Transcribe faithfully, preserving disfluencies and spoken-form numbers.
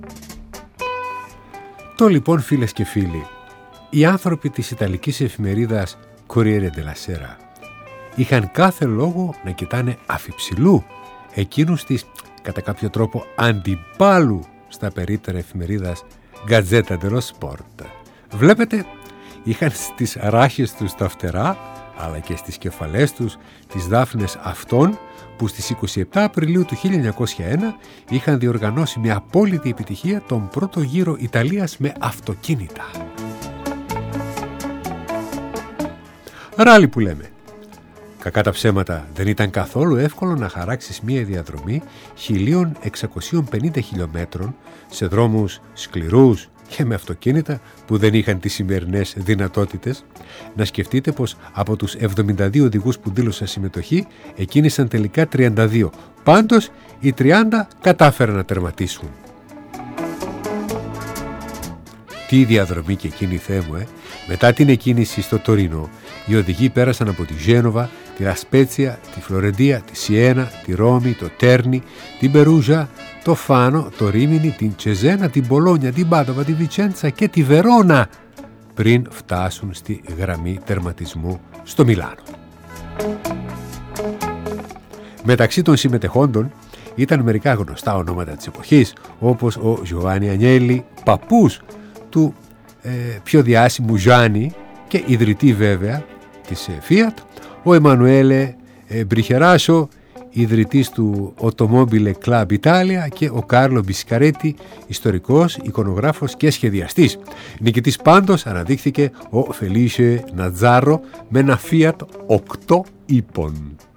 Το λοιπόν, φίλες και φίλοι, οι άνθρωποι της ιταλικής εφημερίδας Corriere della Sera είχαν κάθε λόγο να κοιτάνε αφιψηλού εκείνους της, κατά κάποιο τρόπο, αντιπάλου στα περίπτερα εφημερίδας Gazzetta dello Sport. Βλέπετε, είχαν στις ράχες τους τα φτερά, αλλά και στις κεφαλές τους τις δάφνες αυτών που στις είκοσι επτά Απριλίου του χίλια εννιακόσια ένα είχαν διοργανώσει με απόλυτη επιτυχία τον πρώτο γύρο Ιταλίας με αυτοκίνητα. Ράλι που λέμε. Κακά τα ψέματα, δεν ήταν καθόλου εύκολο να χαράξεις μία διαδρομή χίλια εξακόσιων πενήντα χιλιόμετρων σε δρόμους σκληρούς και με αυτοκίνητα που δεν είχαν τις σημερινές δυνατότητες. Να σκεφτείτε πως από τους εβδομήντα δύο οδηγούς που δήλωσαν συμμετοχή, εκκίνησαν τελικά τριάντα δύο. Πάντως, οι τριάντα κατάφεραν να τερματίσουν. Τι διαδρομή και εκείνη, Θεέ μου, ε! Μετά την εκκίνηση στο Τωρίνο, οι οδηγοί πέρασαν από τη Γένοβα, τη Λασπέτσια, τη Φλωρεντία, τη Σιένα, τη Ρώμη, το Τέρνη, την Περούζα, το Φάνο, το Ρίμινι, την Τσεζένα, την Μπολόνια, την Πάδοβα, τη Βιτσέντσα και τη Βερόνα, πριν φτάσουν στη γραμμή τερματισμού στο Μιλάνο. Μεταξύ των συμμετεχόντων ήταν μερικά γνωστά ονόματα της εποχής, όπως ο Γιωάννη Ανιέλη, παππούς του ε, πιο διάσημου Γιάννη και ιδρυτή βέβαια της Fiat, ο Εμμανουέλε ε, Μπριχεράσο, ιδρυτής του Automobile Club Italia, και ο Κάρλο Μπισκαρέτη, ιστορικός, εικονογράφος και σχεδιαστής. Νικητής πάντως αναδείχθηκε ο Φελίσσε Νατζάρο με ένα Fiat οκτώ ύπων.